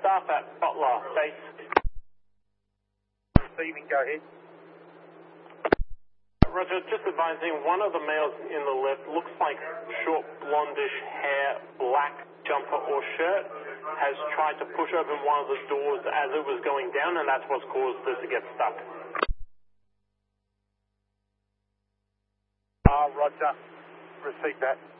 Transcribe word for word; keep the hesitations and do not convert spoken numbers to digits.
staff at Butler Base. Receiving, go ahead. Roger, just advising, one of the males in the lift looks like short blondish hair, black jumper or shirt, has tried to push open one of the doors as it was going down, and that's what's caused it to get stuck. Uh, Roger, receive that.